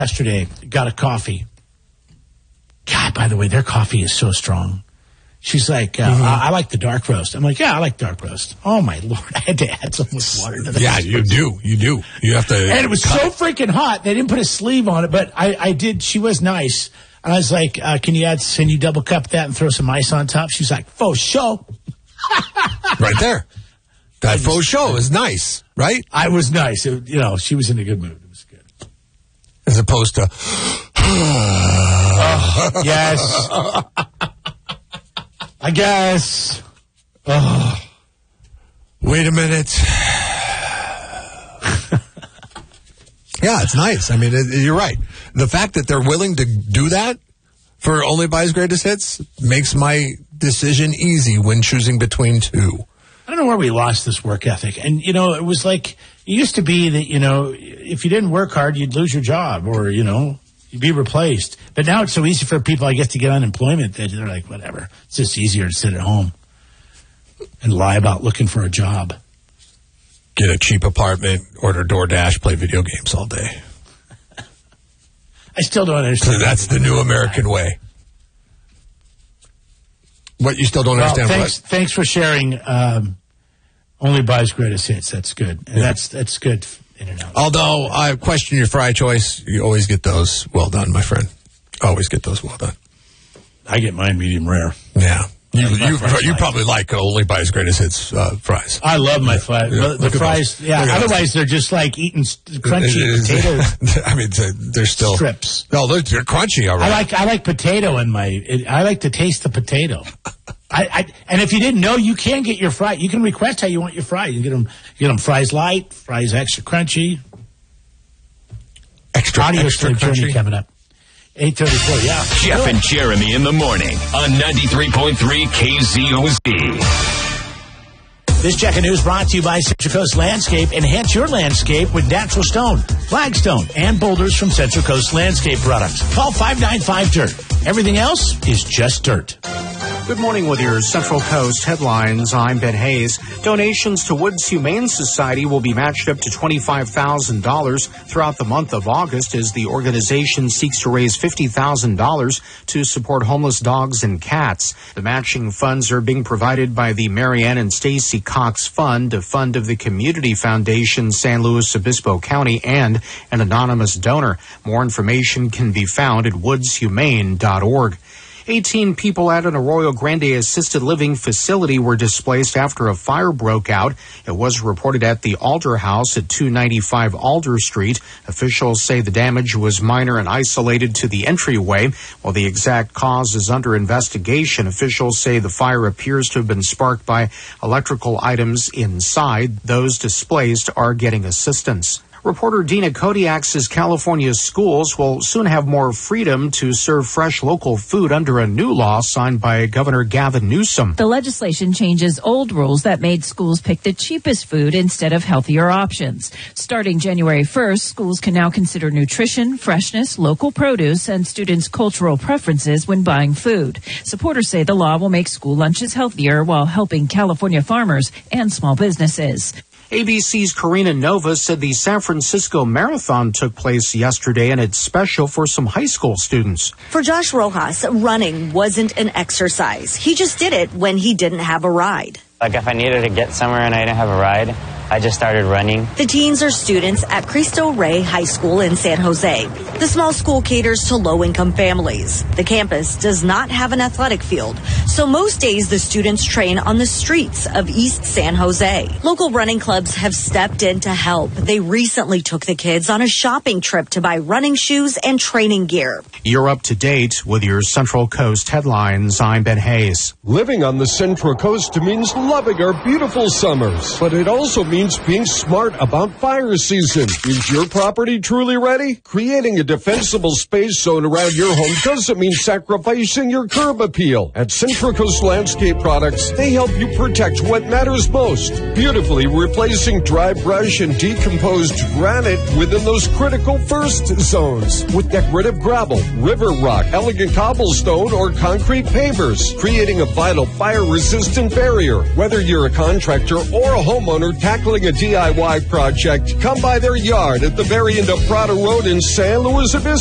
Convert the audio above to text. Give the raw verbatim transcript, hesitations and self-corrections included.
yesterday, got a coffee. God, by the way, their coffee is so strong. She's like, uh, mm-hmm. I, I like the dark roast. I'm like, yeah, I like dark roast. Oh, my Lord. I had to add so much water to that. Yeah, you do. You do. You have to. And it was so it. freaking hot. They didn't put a sleeve on it, but I, I did. She was nice. And I was like, uh, can you add, can you double cup that and throw some ice on top? She's like, faux show. Right there. That faux show is nice, right? I was nice. It, you know, she was in a good mood. It was good. As opposed to. oh, yes. I guess. Oh. Wait a minute. Yeah, it's nice. I mean, it, you're right. The fact that they're willing to do that for Only Buys Greatest Hits makes my decision easy when choosing between two. I don't know where we lost this work ethic. And, you know, it was like, it used to be that, you know, if you didn't work hard, you'd lose your job or, you know, you'd be replaced. But now it's so easy for people, I guess, to get unemployment that they're like, whatever. It's just easier to sit at home and lie about looking for a job. Get a cheap apartment, order DoorDash, play video games all day. I still don't understand. So that's the new American way. What, you still don't well, understand thanks, what? Thanks for sharing um, Only Buys Greatest Hits. That's good. And yeah. that's that's good in and out. Although I question your fry choice, you always get those well done, my friend. Always get those well done. I get mine medium rare. Yeah. You you, you probably like Only Buys Greatest Hits uh, fries. I love my fries. Yeah, the, the fries, those. yeah. Otherwise, they're just like eating crunchy potatoes. I mean, they're still strips. No, they're, they're crunchy. All right. I like I like potato in my. It, I like to taste the potato. I, I and if you didn't know, you can get your fries. You can request how you want your fries. You get them. You get them fries light, fries extra crunchy. Extra Audio extra crunchy journey coming up. eight thirty-four, yeah. Jeff and Jeremy in the morning on ninety-three point three K Z O Z. This Check of News brought to you by Central Coast Landscape. Enhance your landscape with natural stone, flagstone, and boulders from Central Coast Landscape Products. Call five nine five dirt. Everything else is just dirt. Good morning with your Central Coast headlines. I'm Ben Hayes. Donations to Woods Humane Society will be matched up to twenty-five thousand dollars throughout the month of August as the organization seeks to raise fifty thousand dollars to support homeless dogs and cats. The matching funds are being provided by the Marianne and Stacy Cox Fund, a fund of the Community Foundation, San Luis Obispo County, and an anonymous donor. More information can be found at woods humane dot org. eighteen people at an Arroyo Grande assisted living facility were displaced after a fire broke out. It was reported at the Alder House at two ninety-five Alder Street. Officials say the damage was minor and isolated to the entryway. While the exact cause is under investigation, officials say the fire appears to have been sparked by electrical items inside. Those displaced are getting assistance. Reporter Dina Kodiak says California schools will soon have more freedom to serve fresh local food under a new law signed by Governor Gavin Newsom. The legislation changes old rules that made schools pick the cheapest food instead of healthier options. Starting January first, schools can now consider nutrition, freshness, local produce, and students' cultural preferences when buying food. Supporters say the law will make school lunches healthier while helping California farmers and small businesses. A B C's Karina Nova said the San Francisco Marathon took place yesterday and it's special for some high school students. For Josh Rojas, running wasn't an exercise. He just did it when he didn't have a ride. Like if I needed to get somewhere and I didn't have a ride, I just started running. The teens are students at Cristo Rey High School in San Jose. The small school caters to low-income families. The campus does not have an athletic field, so most days the students train on the streets of East San Jose. Local running clubs have stepped in to help. They recently took the kids on a shopping trip to buy running shoes and training gear. You're up to date with your Central Coast headlines. I'm Ben Hayes. Living on the Central Coast means loving our beautiful summers, but it also means being smart about fire season. Is your property truly ready? Creating a defensible space zone around your home doesn't mean sacrificing your curb appeal. At Central Trucos Landscape Products, they help you protect what matters most, beautifully replacing dry brush and decomposed granite within those critical first zones with decorative gravel, river rock, elegant cobblestone, or concrete pavers, creating a vital fire-resistant barrier. Whether you're a contractor or a homeowner tackling a D I Y project, come by their yard at the very end of Prado Road in San Luis Obispo.